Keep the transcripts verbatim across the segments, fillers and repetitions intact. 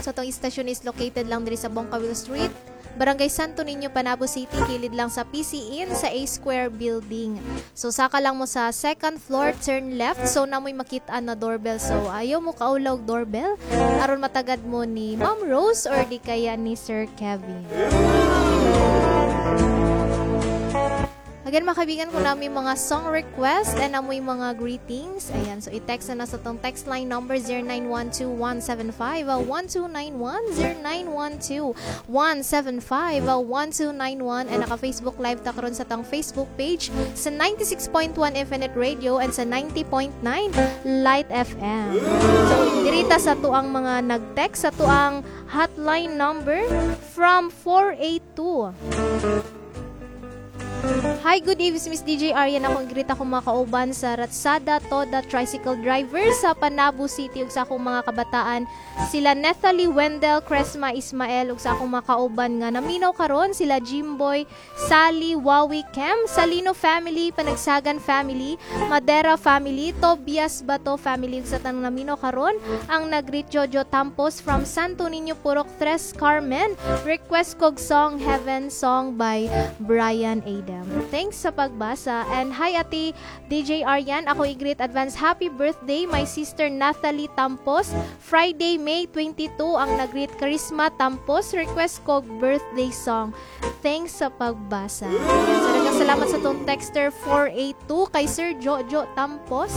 sa tong istasyon is located lang diri sa Bongkawil Street, Barangay Santo Niño, Panabo City, kilid lang sa P C Inn sa A Square Building. So saka lang mo sa second floor, turn left, so namoy makitaan na doorbell. So ayaw mo kaulaw doorbell aron matagad mo ni Ma'am Rose or di kaya ni Sir Kevin. Again, mga kaibigan, kung namin mga song request and amoy mga greetings, ayan, so i-text na na sa tong text line number zero nine one two, one seven five, one two nine one, zero nine one two, one seven five, one two nine one, and naka-Facebook live ta karon sa tong Facebook page sa ninety-six point one Infinite Radio and sa ninety point nine Light F M. So, dirita sa tuang mga nag-text sa tuang hotline number from four eight two. Hi, good evening, Miss D J Aryan. Akong greet ako mga kauban sa Ratsada Toda Tricycle Driver sa Panabo City ug sa akong mga kabataan. Sila Nethalie Wendell, Cresma Ismael ug sa akong mga kauban nga naminaw karon sila Jimboy, Sally, Wawi Kem, Salino family, Panagsagan family, Madera family, Tobias Bato family ug sa tanang naminaw karon ang nagreet Jojo Tampos from Santo Niño Purok Tres Carmen. Request kog song Heaven song by Brian Adam. Thanks sa pagbasa. And hi Ate D J Aryan, ako i-greet advance happy birthday my sister Nathalie Tampos. Friday, May twenty-two ang nag-greet Charisma Tampos. Request ko birthday song. Thanks sa pagbasa. Ayan, so nagkasalamat sa tong texter four eight two kay Sir Jojo Tampos.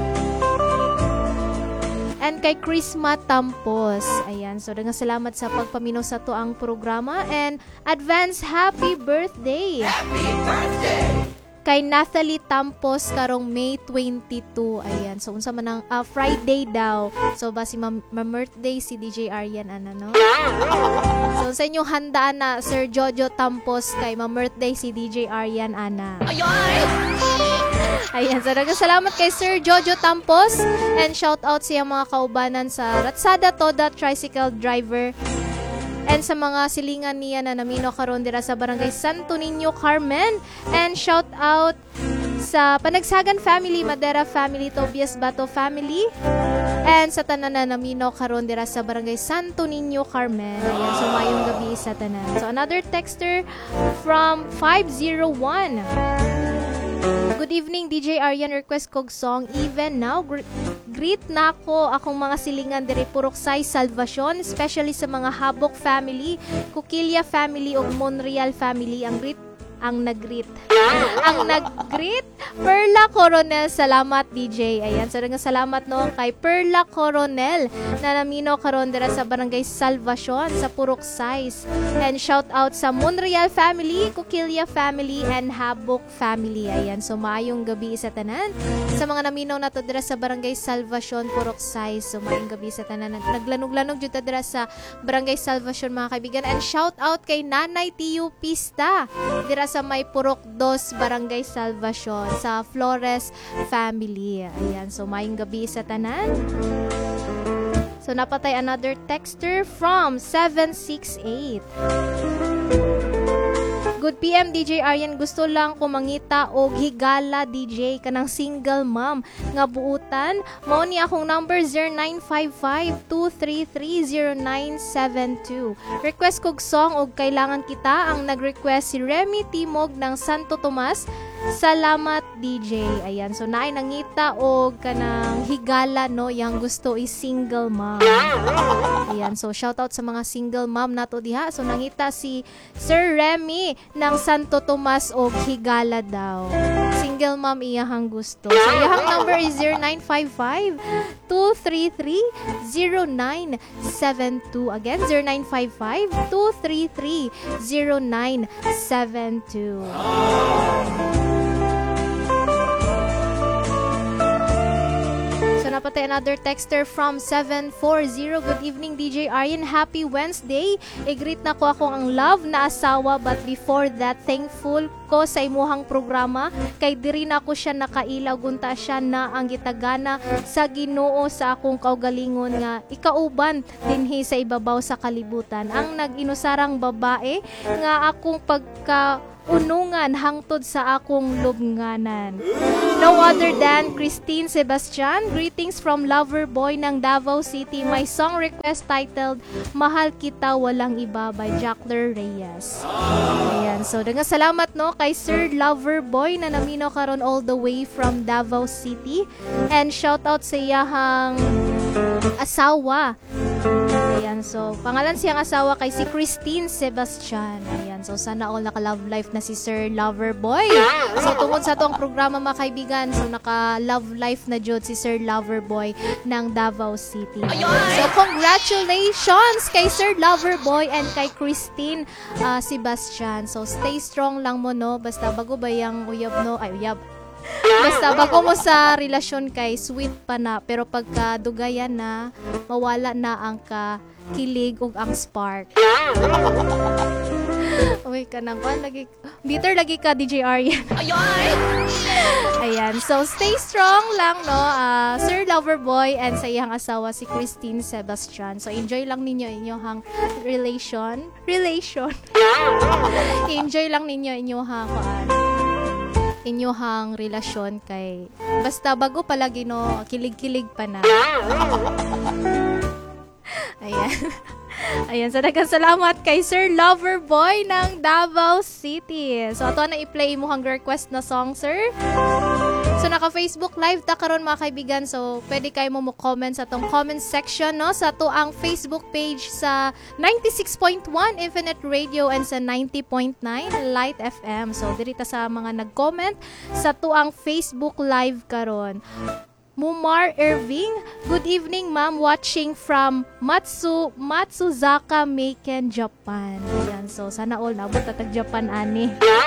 And kay Chrisma Tampos. Ayan, so daghang salamat sa pagpaminaw sa to ang programa and advance happy birthday. Happy birthday! Kay Nathalie Tampos karong May twenty-two. Ayan, so unsa man ang uh, Friday daw. So ba si ma-birthday si D J Aryan ana no? So sa inyong handaan na Sir Jojo Tampos kay ma-birthday si D J Aryan ana. Ayan, so nagkasalamat kay Sir Jojo Tampos and shout out siya mga kaubanan sa Ratsada Toda Tricycle Driver and sa mga silingan niya na namino karon dira sa Barangay Santo Niño, Carmen, and shout out sa Panagsagan family, Madera family, Tobias Bato family, and sa tanan na namino karon dira sa Barangay Santo Niño, Carmen. Ayan, so mayong gabi sa tanan. So another texter from five zero one. Good evening, D J Aryan. Request kog song Even Now. Gr- greet na ako akong mga silingan diri Puruksay Salvacion, especially sa mga Habok family, Kukilya family ug Monreal family. Ang greet ang nag-greet. ang nag-greet Perla Coronel. Salamat D J. Ayan, so nga salamat no kay Perla Coronel na namino karon dira sa Barangay Salvacion sa Puruksay. And shout out sa Monreal family, Kukilya family, and Habok family. Ayan, so maayong gabi sa tanan. Sa mga naminaw nato dira sa Barangay Salvacion, Puruksay. So maayong gabi sa tanan. Naglanog-lanog jud ta dira sa Barangay Salvacion mga kaibigan. And shout out kay Nanay Tiyo Pista dira sa may Purok dos, Barangay Salvacion sa Flores family. Ayan, so maayong gabi sa tanan. So napatay another texter from seven six eight. Good P M D J Aryan, gusto lang ko mangita og higala D J kanang single mom nga buutan. Mao ni akong number zero nine five five, two three three, zero nine seven two. Request kog song og kailangan kita. Ang nag-request si Remy Timog ng Santo Tomas. Salamat D J. Ayan, so naay nangita og kanang higala no, yang gusto is single mom. Ayan, so shout out sa mga single mom nato diha. So nangita si Sir Remy ng Santo Tomas og higala daw. Single mom iyahang gusto. So iyahang number is zero nine five five, two three three, zero nine seven two. Again, zero nine five five, two three three, zero nine seven two. Napatay another texter from seven four zero. Good evening D J Aryan, happy Wednesday. I-greet na ko ako ang love na asawa, but before that, thankful ko sa imuhang programa kay diri na ko siya nakailaw gunta siya na ang gitagana sa Ginoo sa akong kaugalingon nga ikauban dinhi sa ibabaw sa kalibutan. Ang nag-inusarang babae nga akong pagka unungan hangtod sa akong lubnganan. No other than Christine Sebastian. Greetings from Loverboy ng Davao City. My song request titled Mahal Kita Walang Iba by Jackler Reyes. Ayan. So, dagang salamat no kay Sir Loverboy na namino karon all the way from Davao City. And shout out sa iyahang asawa. Ayan, so pangalan siyang asawa kay si Christine Sebastian. Ayan, so sana all naka-love life na si Sir Loverboy. So tungkol sa tong programa mga kaibigan, so naka-love life na jud si Sir Loverboy ng Davao City. So congratulations kay Sir Loverboy and kay Christine uh, Sebastian. So stay strong lang mo no, basta bago ba yang uyab no, ay uyab. Basta bago mo sa relasyon kay sweet pa na, pero pagka dugayan na, mawala na ang ka kilig ug ang spark. Uy, kanang kwan lagi bitter lagi ka D J Aryan. Ayan, so stay strong lang no, uh, Sir Loverboy and sa iyang asawa si Christine Sebastian. So enjoy lang ninyo inyong relation, relation. Enjoy lang ninyo inyong kuan. Inyohang relasyon kay basta bago palagi no, kilig-kilig pa na. Ayan. Ayan, so daghang salamat kay Sir Loverboy ng Davao City. So ato na i-play mo hang request na song, sir. So naka-Facebook live ta karon mga kaibigan. So pwede kayo mo mo-comment sa tong comment section no sa to ang Facebook page sa ninety-six point one Infinite Radio and sa ninety point nine Light F M. So diri ta sa mga nag-comment sa to ang Facebook live karon. Mumar Irving, good evening ma'am, watching from Matsu Matsuzaka, Macon, Japan. Ayan, so sana all nabot at Japan ani.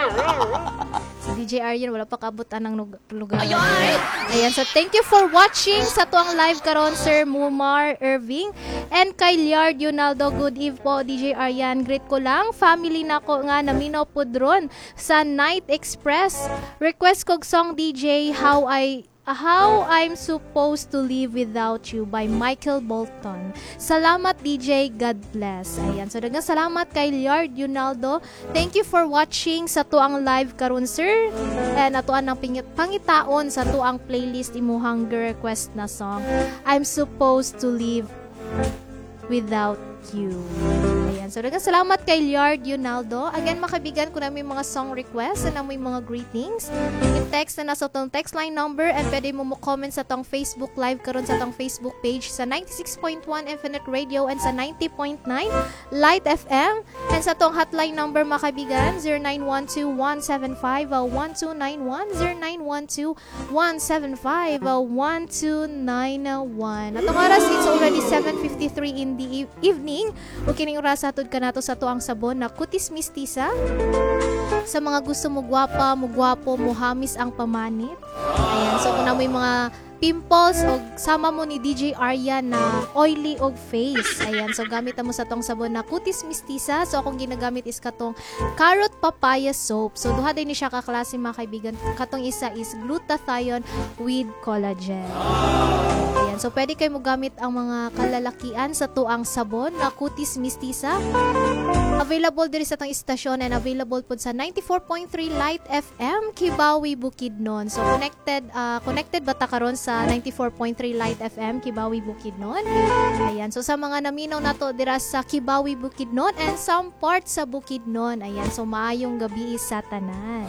Si D J Aryan wala pa kabutan ng lugar. Ayan, so thank you for watching sa tuang live karon Sir Mumar Irving and kay Liard Yunaldo. Good eve po D J Aryan, greet ko lang family nako nga naminaw pud ron sa Night Express. Request kog song D J How I How I'm Supposed to Live Without You by Michael Bolton. Salamat D J, God bless. Ayan, so daghang salamat kay Liard Yunaldo. Thank you for watching sa tuang live karon sir. And atuan ng pangitaon sa tuang playlist imuhang request na song I'm Supposed to Live Without You. Ayan, so daghang salamat kay Liard Yunaldo. Again, makabigan ko na may mga song requests and may mga greetings. I-text na nasa tong text line number and pwede mo mo comment sa tong Facebook live karon sa tong Facebook page sa ninety-six point one Infinite Radio and sa ninety point nine Light F M and sa tong hotline number makabigan zero nine one two, one seven five, one two nine one zero nine one two, one seven five, one two nine one. Atong oras it's already seven fifty-three in the e- evening. O kining oras hatod ka nato sa tuang sabon na Kutis Mistisa. Sa mga gusto mo gwapa, mo gwapo, mo hamis ang pamanit. Ayan, so kung na may mga pimples o sama mo ni D J Aryan na oily og face. Ayan, so gamit mo sa tong sabon na Kutis Mistisa. So akong ginagamit is katong carrot papaya soap. So duha din ni siya kaklase mga kaibigan. Katong isa is glutathione with collagen. Ayan, so pwede kayo mo gamit ang mga kalalakian sa tuang sabon na Kutis Mistisa. Available diri sa tong istasyon and available po sa ninety-four point three Light F M Kibawi Bukidnon. So connected uh, connected ba ta karon sa ninety-four point three Light F M Kibawi Bukidnon. Ayan, so sa mga naminaw nato dira sa Kibawi Bukidnon and some parts sa Bukidnon. Ayan, so maayong gabi sa tanan.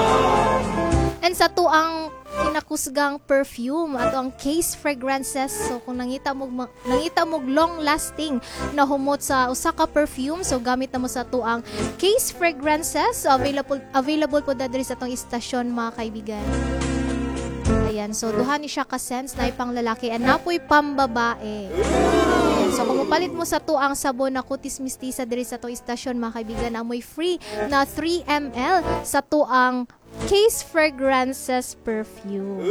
And sa tuang kinakusgang perfume ato ang Case Fragrances. So kung nangita mo nangita mo long lasting na humot sa usa ka perfume, so gamit na mo sa tuang Case Fragrances. So available available po diri sa tong istasyon mga kaibigan. Ayan, so duha ni siya ka scents na ipang lalaki and napoy pambabae. Ayan, so kung mapalit mo sa tuang sabon na Kutis Mistisa diri sa tong istasyon mga kaibigan, amoy free na three milliliters sa tuang Case Fragrances perfume.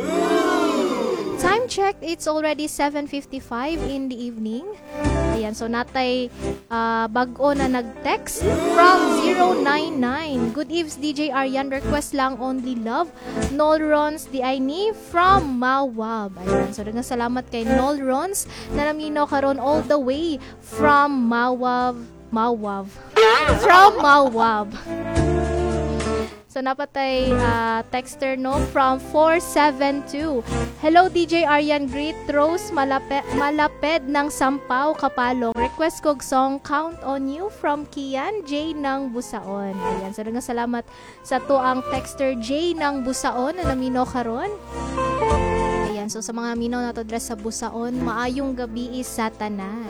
Time check, it's already seven fifty-five in the evening. Ayan, so natay uh, bag-o na nag-text from zero nine nine. Good eves D J Aryan, request lang only love. Nol Rons di ay ni from Mawab. Ayan, so daghang salamat kay Nol Rons na namino karon all the way from Mawab. Mawab. From Mawab. So napatay uh, texter no from four seven two. Hello D J Aryan, greet Rose Malape, Malaped ng Sampaw, Kapalong. Request kog song Count on You from Kian J ng Busaon. Ayan, so nga salamat sa to ang texter J ng Busaon na namino karon. Ayan, so sa mga minaw na to dress sa Busaon, maayong gabi is sa tanan.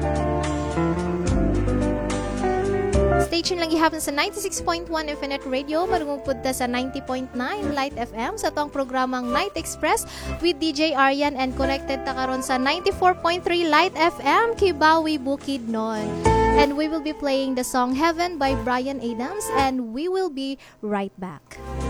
Station lang gihapon sa ninety-six point one Infinite Radio, marungog punta sa ninety point nine Light F M sa tong programang Night Express with D J Aryan, and connected ta karon sa ninety-four point three Light F M Kibawi Bukidnon. And we will be playing the song Heaven by Bryan Adams, and we will be right back.